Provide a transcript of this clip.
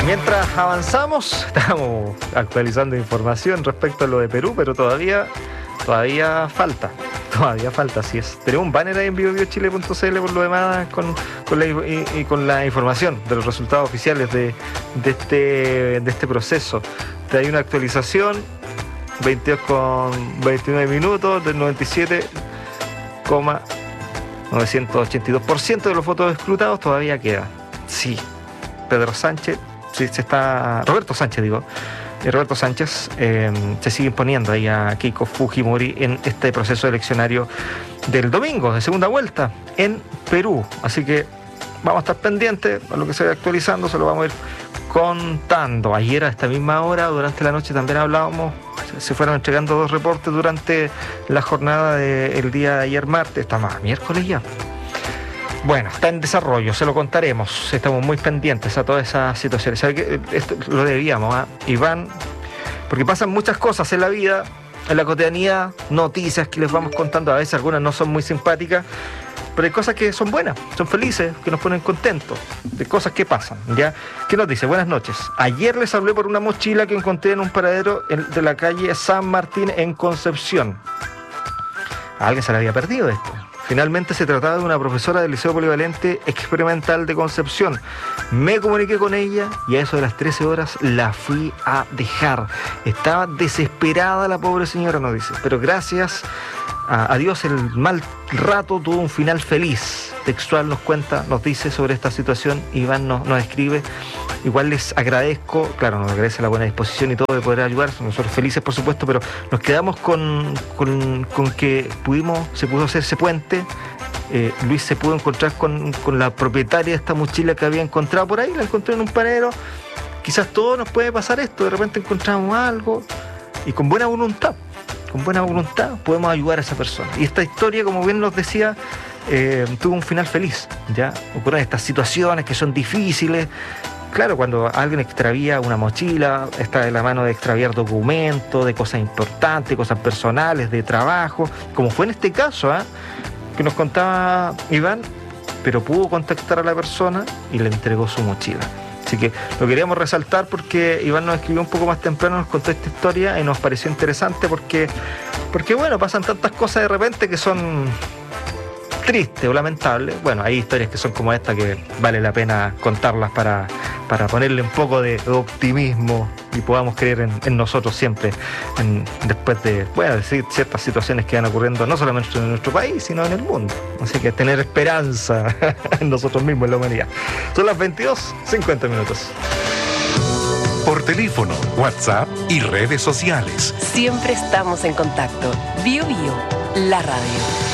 Mientras avanzamos, estamos actualizando información respecto a lo de Perú, pero todavía falta. Todavía falta, así es. Tenemos un banner ahí en biobiochile.cl por lo demás con la información de los resultados oficiales de este proceso. Hay una actualización, 22,29 minutos del 97,982% de los votos escrutados todavía queda. Sí, Pedro Sánchez, Roberto Sánchez se sigue imponiendo ahí a Keiko Fujimori en este proceso eleccionario del domingo, de segunda vuelta, en Perú. Así que vamos a estar pendientes a lo que se vaya actualizando, se lo vamos a ir contando. Ayer a esta misma hora, durante la noche, también hablábamos, se fueron entregando 2 reportes durante la jornada del día de ayer martes, estamos a miércoles ya. Bueno, está en desarrollo, se lo contaremos. Estamos muy pendientes a todas esas situaciones. ¿Sabe qué? Esto lo debíamos, Iván, porque pasan muchas cosas en la vida, en la cotidianidad, noticias que les vamos contando. A veces algunas no son muy simpáticas, pero hay cosas que son buenas, son felices, que nos ponen contentos, de cosas que pasan, ¿ya? ¿Qué nos dice? Buenas noches. Ayer les hablé por una mochila que encontré en un paradero de la calle San Martín en Concepción. A alguien se le había perdido esto. Finalmente se trataba de una profesora del Liceo Polivalente Experimental de Concepción. Me comuniqué con ella y a eso de las 13 horas la fui a dejar. Estaba desesperada la pobre señora, nos dice. Pero gracias a Dios el mal rato tuvo un final feliz. Textual nos dice sobre esta situación. Iván nos escribe. Igual les agradezco, claro, nos agradece la buena disposición y todo de poder ayudar, nosotros felices por supuesto, pero nos quedamos con que se pudo hacer ese puente. Luis se pudo encontrar con la propietaria de esta mochila que había encontrado por ahí, la encontró en un paradero. Quizás todo nos puede pasar esto, de repente encontramos algo y con buena voluntad podemos ayudar a esa persona. Y esta historia, como bien nos decía, tuvo un final feliz, ¿ya? Ocurren estas situaciones que son difíciles. Claro, cuando alguien extravía una mochila, está de la mano de extraviar documentos, de cosas importantes, cosas personales, de trabajo, como fue en este caso, que nos contaba Iván, pero pudo contactar a la persona y le entregó su mochila. Así que lo queríamos resaltar porque Iván nos escribió un poco más temprano, nos contó esta historia y nos pareció interesante porque bueno, pasan tantas cosas de repente que son tristes o lamentables. Bueno, hay historias que son como esta que vale la pena contarlas para ponerle un poco de optimismo y podamos creer en nosotros siempre, después de ciertas situaciones que van ocurriendo no solamente en nuestro país, sino en el mundo. Así que tener esperanza en nosotros mismos, en la humanidad. Son las 22:50 minutos. Por teléfono, WhatsApp y redes sociales. Siempre estamos en contacto. Bio, la radio.